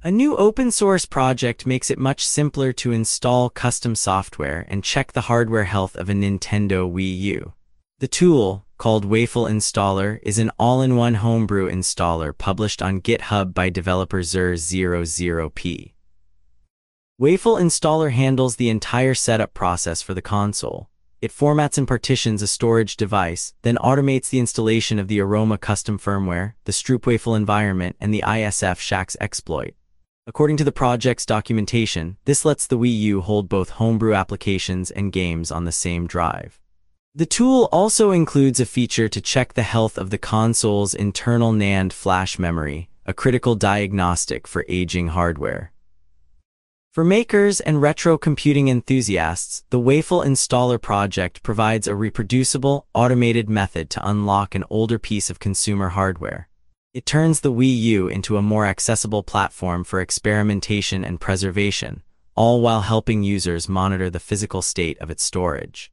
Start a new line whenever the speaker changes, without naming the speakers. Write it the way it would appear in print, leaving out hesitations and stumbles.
A new open-source project makes it much simpler to install custom software and check the hardware health of a Nintendo Wii U. The tool, called Wafel Installer, is an all-in-one homebrew installer published on GitHub by developer Zur00p. Wafel Installer handles the entire setup process for the console. It formats and partitions a storage device, then automates the installation of the Aroma custom firmware, the Stroopwafel environment, and the ISF Shax exploit. According to the project's documentation, this lets the Wii U hold both homebrew applications and games on the same drive. The tool also includes a feature to check the health of the console's internal NAND flash memory, a critical diagnostic for aging hardware. For makers and retro computing enthusiasts, the Wafel Installer project provides a reproducible, automated method to unlock an older piece of consumer hardware. It turns the Wii U into a more accessible platform for experimentation and preservation, all while helping users monitor the physical state of its storage.